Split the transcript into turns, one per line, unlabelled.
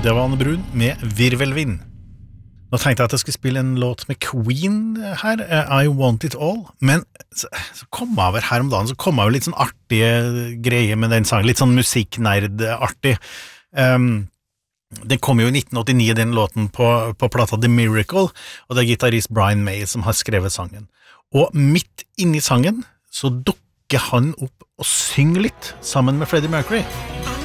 Det var Anne Brun med Virvelvind. Nå tenkte jeg at jeg skulle spille en låt med Queen her, I Want It All, men så kom jeg over her om dagen, så kom jeg jo litt sånn artige greier med den sangen, litt sånn musikknerd-artig. Den kom jo i 1989, den låten på plata The Miracle, og det gitarist Brian May som har skrevet sangen. Og midt inni sangen så dukker han opp og synger litt sammen med Freddie Mercury.